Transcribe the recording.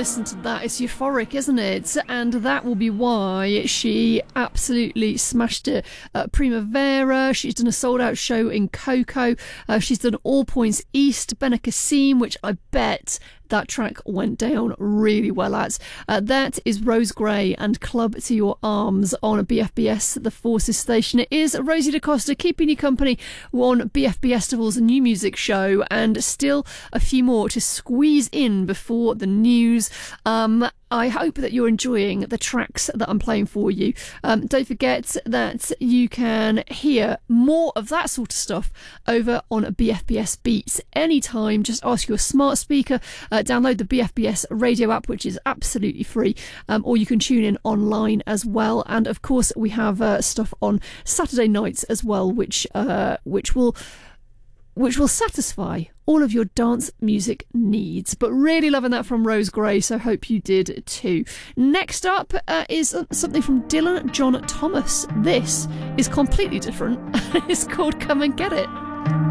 listen to that. It's euphoric, isn't it? And that will be why she absolutely smashed it at Primavera. She's done a sold-out show in Coco. She's done All Points East, Benicassim, which I bet that track went down really well at. That is Rose Gray and Club to Your Arms on BFBS, the Forces station. It is Rosie DaCosta keeping you company on BFB Festival's new music show, and still a few more to squeeze in before the news. I hope that you're enjoying the tracks that I'm playing for you. Don't forget that you can hear more of that sort of stuff over on BFBS Beats anytime. Just ask your smart speaker, download the BFBS radio app, which is absolutely free, or you can tune in online as well. And of course, we have stuff on Saturday nights as well, which will satisfy all of your dance music needs. But really loving that from Rose Gray, so hope you did too. Next up is something from Dylan John Thomas. This is completely different. It's called Come and Get It.